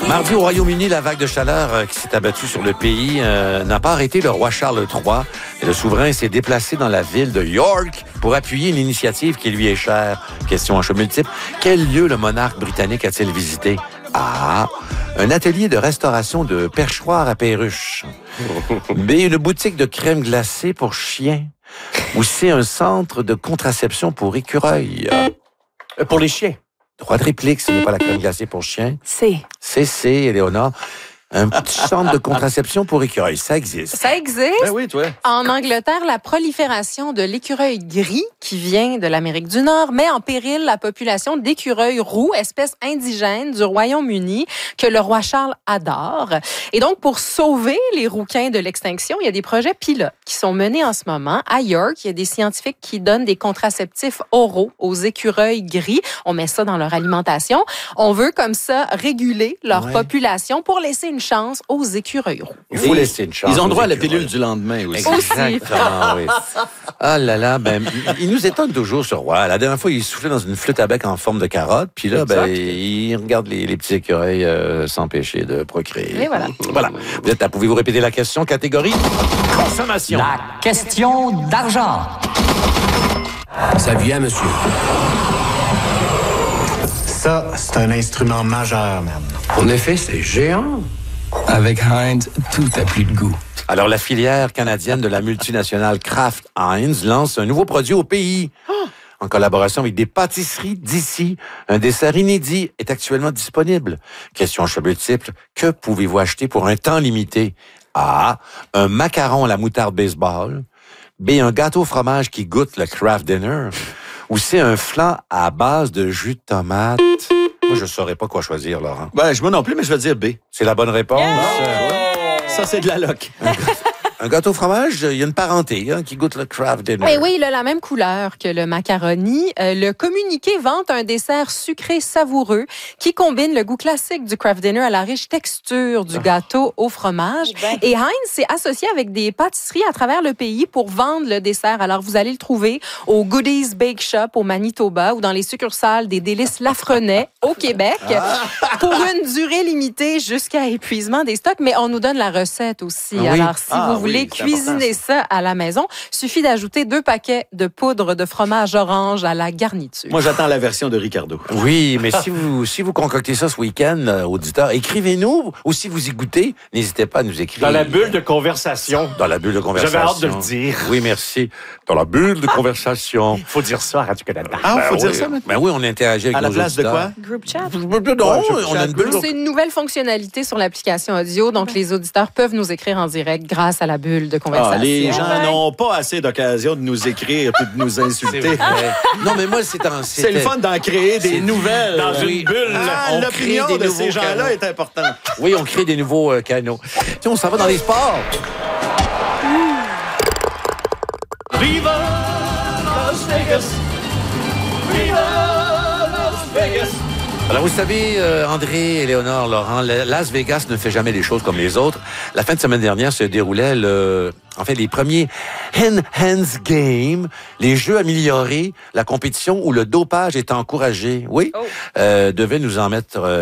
Mardi, au Royaume-Uni, la vague de chaleur qui s'est abattue sur le pays n'a pas arrêté le roi Charles III. Et le souverain s'est déplacé dans la ville de York pour appuyer une initiative qui lui est chère. Question en choix multiple. Quel lieu le monarque britannique a-t-il visité? A. Un atelier de restauration de perchoirs à perruches. B. Une boutique de crème glacée pour chiens. Ou C. Un centre de contraception pour écureuils. Pour les chiens. Droit de réplique, ce n'est pas la crème glacée pour chiens. C. C, Éléonore. Un petit centre de contraception pour écureuils. Ça existe. Ça existe. Ben oui, toi. En Angleterre, la prolifération de l'écureuil gris, qui vient de l'Amérique du Nord, met en péril la population d'écureuils roux, espèce indigène du Royaume-Uni, que le roi Charles adore. Et donc, pour sauver les rouquins de l'extinction, il y a des projets pilotes qui sont menés en ce moment. À York, il y a des scientifiques qui donnent des contraceptifs oraux aux écureuils gris. On met ça dans leur alimentation. On veut comme ça réguler leur population pour laisser une chance aux écureuils roux. Il faut laisser une chance. Ils ont aux droit à la écureuils. pilule du lendemain aussi. Exactement, oui. Ah là là, ben, il nous étonne toujours, ce roi. La dernière fois, il soufflait dans une flûte à bec en forme de carotte, puis là, ben, il regarde les petits écureuils s'empêcher de procréer. Et voilà. Voilà. Vous êtes là, pouvez-vous répéter la question? Catégorie consommation. La question d'argent. Ça vient, monsieur. Ça, c'est un instrument majeur, man. En effet, c'est géant. Avec Heinz, tout a plus de goût. Alors, la filière canadienne de la multinationale Kraft Heinz lance un nouveau produit au pays. En collaboration avec des pâtisseries d'ici, un dessert inédit est actuellement disponible. Question choix multiple, que pouvez-vous acheter pour un temps limité? A. Un macaron à la moutarde baseball. B. Un gâteau au fromage qui goûte le Kraft Dinner. Ou C. Un flan à base de jus de tomate. Moi, je ne saurais pas quoi choisir, Laurent. Ben, moi non plus, mais je vais dire B. C'est la bonne réponse. Ça, c'est de la loc. Un gâteau au fromage, il y a une parenté qui goûte le Kraft Dinner. Mais oui, il a la même couleur que le macaroni. Le communiqué vante un dessert sucré savoureux qui combine le goût classique du Kraft Dinner à la riche texture du gâteau au fromage. Et Heinz s'est associé avec des pâtisseries à travers le pays pour vendre le dessert. Alors, vous allez le trouver au Goodies Bake Shop au Manitoba ou dans les succursales des Délices Lafrenais au Québec pour une durée limitée jusqu'à épuisement des stocks. Mais on nous donne la recette aussi. Oui. Alors, si vous voulez cuisiner ça à la maison, suffit d'ajouter 2 paquets de poudre de fromage orange à la garniture. Moi, j'attends la version de Ricardo. Oui, mais si vous concoctez ça ce week-end, auditeurs, écrivez-nous. Ou si vous y goûtez, n'hésitez pas à nous écrire. Dans la bulle de conversation. Dans la bulle de conversation. J'avais hâte de le dire. Oui, merci. Dans la bulle de conversation. Il faut dire ça à Radio-Canada. Ah, faut dire oui. ça maintenant? Ben oui, on interagit avec À la nos place de auditeurs. quoi? Group chat. Non, on a une bulle. C'est une nouvelle fonctionnalité sur l'application audio, donc les auditeurs peuvent nous écrire en direct grâce à la bulle de conversation. Les gens n'ont pas assez d'occasion de nous écrire et de nous C'est insulter. vrai. Non, mais moi, C'est le fun d'en créer des nouvelles. Dans une Oui. bulle. On L'opinion crée des de nouveaux ces gens-là canaux. est importante. Oui, on crée des nouveaux canaux. Tiens, on s'en va dans les sports. Viva Las Vegas! Viva Las Vegas! Alors, vous savez, André, Éléonore, Laurent, Las Vegas ne fait jamais les choses comme les autres. La fin de semaine dernière se déroulait les premiers Hands Games, les jeux améliorés, la compétition où le dopage est encouragé. Oui, devait nous en mettre